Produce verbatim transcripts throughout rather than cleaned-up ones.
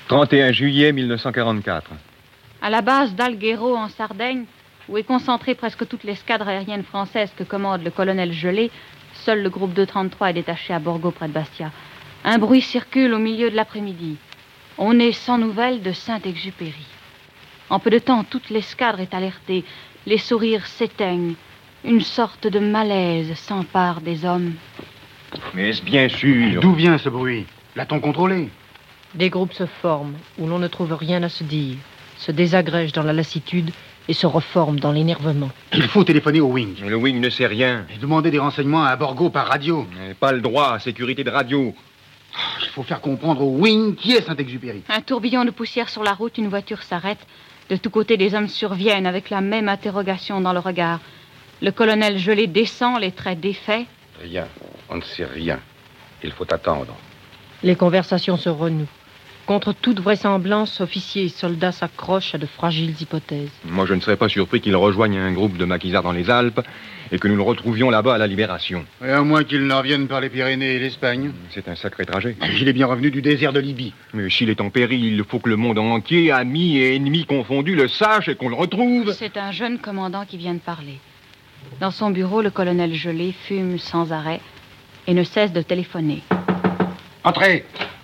trente et un juillet mille neuf cent quarante-quatre. À la base d'Alghero, en Sardaigne, où est concentrée presque toute l'escadre aérienne française que commande le colonel Gelé, seul le groupe deux trente-trois est détaché à Borgo, près de Bastia. Un bruit circule au milieu de l'après-midi. On est sans nouvelles de Saint-Exupéry. En peu de temps, toute l'escadre est alertée. Les sourires s'éteignent. Une sorte de malaise s'empare des hommes. Mais est-ce bien sûr? D'où vient ce bruit? L'a-t-on contrôlé? Des groupes se forment où l'on ne trouve rien à se dire, se désagrègent dans la lassitude et se reforment dans l'énervement. Il faut téléphoner au Wing. Le Wing ne sait rien. Et demander des renseignements à Borgo par radio. Mais pas le droit à sécurité de radio. Il faut faire comprendre au Wing qui est Saint-Exupéry. Un tourbillon de poussière sur la route, une voiture s'arrête. De tous côtés, des hommes surviennent avec la même interrogation dans le regard. Le colonel Gelé descend, les traits défaits. Rien. On ne sait rien. Il faut attendre. Les conversations se renouent. Contre toute vraisemblance, officiers et soldats s'accrochent à de fragiles hypothèses. Moi, je ne serais pas surpris qu'il rejoigne un groupe de maquisards dans les Alpes et que nous le retrouvions là-bas à la Libération. Et à moins qu'il n'en revienne par les Pyrénées et l'Espagne. C'est un sacré trajet. Il est bien revenu du désert de Libye. Mais s'il est en péril, il faut que le monde entier, amis et ennemis confondus, le sache et qu'on le retrouve. C'est un jeune commandant qui vient de parler. Dans son bureau, le colonel Gelé fume sans arrêt et ne cesse de téléphoner. Entrez!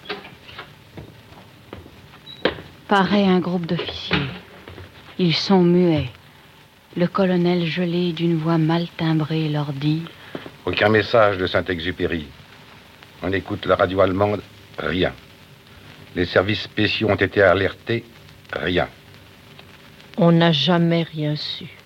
Paraît un groupe d'officiers. Ils sont muets. Le colonel Gelé, d'une voix mal timbrée, leur dit... Aucun message de Saint-Exupéry. On écoute la radio allemande, rien. Les services spéciaux ont été alertés, rien. On n'a jamais rien su.